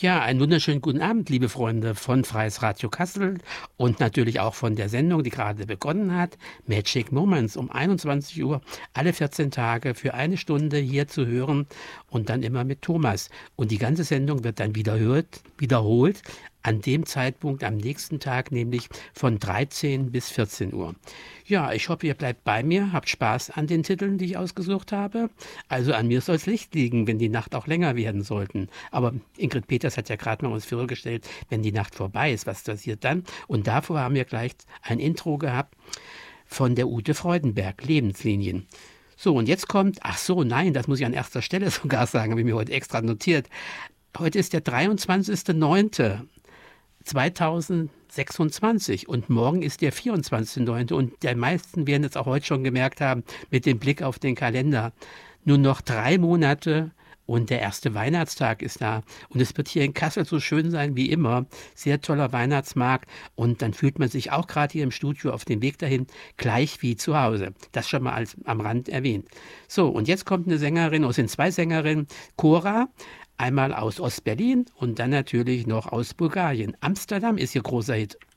Ja, einen wunderschönen guten Abend, liebe Freunde von Freies Radio Kassel und natürlich auch von der Sendung, die gerade begonnen hat, Magic Moments um 21 Uhr, alle 14 Tage für eine Stunde hier zu hören und dann immer mit Thomas. Und die ganze Sendung wird dann wiederholt an dem Zeitpunkt am nächsten Tag, nämlich von 13 bis 14 Uhr. Ja, ich hoffe, ihr bleibt bei mir, habt Spaß an den Titeln, die ich ausgesucht habe. Also an mir soll es Licht liegen, wenn die Nacht auch länger werden sollten. Aber Ingrid Peters hat ja gerade mal uns vorgestellt, wenn die Nacht vorbei ist, was passiert dann? Und davor haben wir gleich ein Intro gehabt von der Ute Freudenberg, Lebenslinien. So, und jetzt kommt, ach so, nein, das muss ich an erster Stelle sogar sagen, habe ich mir heute extra notiert. Heute ist der 23.09.2026 und morgen ist der 24.09. und die meisten werden es auch heute schon gemerkt haben mit dem Blick auf den Kalender. Nur noch 3 Monate und der erste Weihnachtstag ist da. Und es wird hier in Kassel so schön sein wie immer. Sehr toller Weihnachtsmarkt und dann fühlt man sich auch gerade hier im Studio auf dem Weg dahin gleich wie zu Hause. Das schon mal am Rand erwähnt. So, und jetzt kommt eine Sängerin, es sind 2 Sängerinnen, Cora. Einmal aus Ostberlin und dann natürlich noch aus Bulgarien. Amsterdam ist ihr großer Hit.